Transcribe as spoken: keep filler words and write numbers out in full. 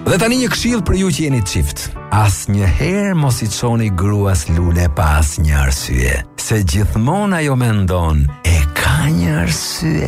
Dhe tani një këshill për ju që jeni çift. Asnjëherë mos i çoni gruas lule pa asnjë arsye, se gjithmonë ajo mendon e ka një arsye.